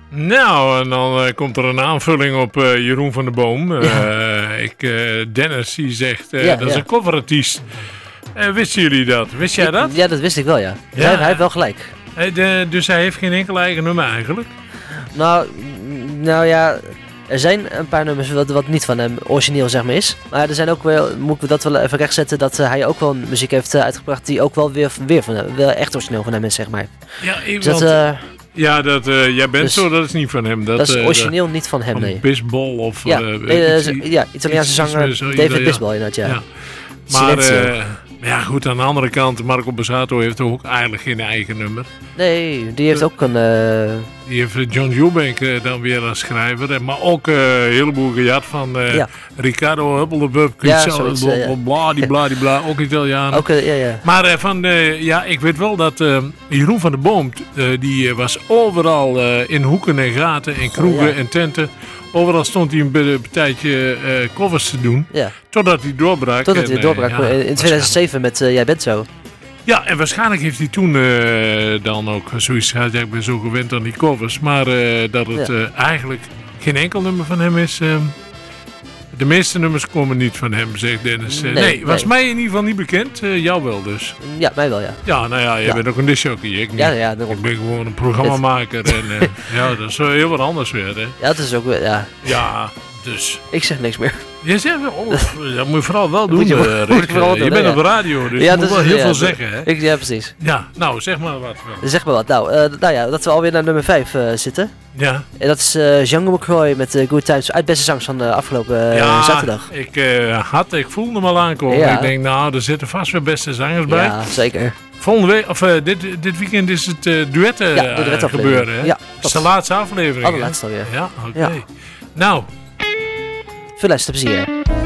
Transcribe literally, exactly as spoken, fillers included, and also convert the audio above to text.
Nou, en dan uh, komt er een aanvulling op uh, Jeroen van der Boom. Uh, ja. ik, uh, Dennis, die zegt, uh, ja, dat is ja. een coverartiest. Uh, wisten jullie dat? Wist jij dat? Ja, dat wist ik wel, ja. Dus ja. Hij, hij heeft wel gelijk. Uh, de, dus hij heeft geen enkel eigen nummer eigenlijk? Nou, nou ja... Er zijn een paar nummers wat, wat niet van hem origineel zeg maar is. Maar er zijn ook wel, moet ik dat wel even rechtzetten, dat uh, hij ook wel muziek heeft uh, uitgebracht die ook wel weer, weer van hem, wel echt origineel van hem is zeg maar. Ja, ik dus dat, uh, ja, dat uh, jij bent dus, zo, dat is niet van hem. Dat, dat is uh, origineel niet van hem, van nee. Bisbal of... Ja, uh, nee, iets, uh, ja Italiaanse zanger iets, iets, David ja. Bisbal inderdaad, ja. ja. Maar uh, ja goed, aan de andere kant, Marco Borsato heeft ook eigenlijk geen eigen nummer. Nee, die heeft ook een... Uh... Die heeft John Eubank uh, dan weer als schrijver. Maar ook uh, een heleboel gejat van uh, ja. Riccardo Huppeldepup. Ja, zoiets, uh, ja. Bladibladibla, ook Italiaan. Ook, uh, ja, ja. Maar uh, van, uh, ja, ik weet wel dat uh, Jeroen van der Boom, uh, die uh, was overal uh, in hoeken en gaten, in kroegen oh, ja. en tenten. Overal stond hij een tijdje uh, covers te doen. Ja. Totdat hij doorbrak. Totdat hij doorbrak. Ja, in tweeduizend zeven met uh, Jij bent zo. Ja, en waarschijnlijk heeft hij toen uh, dan ook zoiets gehad. Ja, ik ben zo gewend aan die covers. Maar uh, dat het ja. uh, eigenlijk geen enkel nummer van hem is. Uh, de meeste nummers komen niet van hem, zegt Dennis. Uh, nee, nee, was nee. mij in ieder geval niet bekend. Uh, jou wel dus. Ja, mij wel, ja. Ja, nou ja, jij ja. bent ook een discjockey. Ik niet. Ja, ja, ik ben gewoon een programmamaker. en uh, ja, dat is heel wat anders weer, hè. Ja, dat is ook weer, ja. Ja, dus... Ik zeg niks meer. Je zegt, oh, dat moet je vooral wel doen, je, uh, Rick. Je, vooral je bent doen, op de radio, dus ja, je moet wel is, heel ja, veel ja, zeggen, hè? Ik, ja, precies. Ja, nou, zeg maar wat. Wel. Zeg maar wat. Nou, uh, nou ja, dat we alweer naar nummer vijf uh, zitten. Ja. En dat is uh, Django McCroy met uh, Good Times uit beste zangs van de afgelopen uh, ja, zaterdag. Ik uh, had, ik voelde hem al aankomen. Ja. Ik denk, nou, er zitten vast weer beste zangers bij. Ja, zeker. Volgende week, of uh, dit, dit weekend is het uh, duetten ja, de duet uh, gebeuren, hè? Ja, dat is de laatste aflevering. Allerlaatste alweer. Ja, oké. Okay. Ja. Nou. Veel luisterplezier.